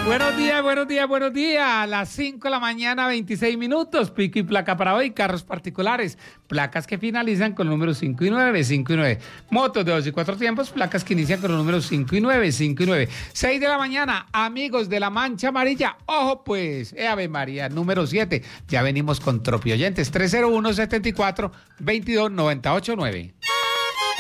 Buenos días, buenos días. A las 5 de la mañana, 26 minutos. Pico y placa para hoy. Carros particulares. Placas que finalizan con los números 5 y 9, 5 y 9. Motos de 2 y 4 tiempos. Placas que inician con los números 5 y 9, 5 y 9. 6 de la mañana, amigos de la Mancha Amarilla. Ojo pues, Ave María, número 7. Ya venimos con Tropi Oyentes. 301-74-22-98-9.